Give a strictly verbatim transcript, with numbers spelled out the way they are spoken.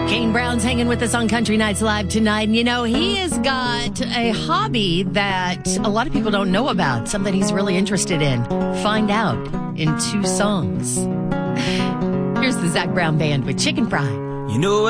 Kane Brown's hanging with us on Country Nights Live tonight. And, you know, he has got a hobby that a lot of people don't know about, something he's really interested in. Find out in two songs. Here's the Zac Brown Band with Chicken Fry. You know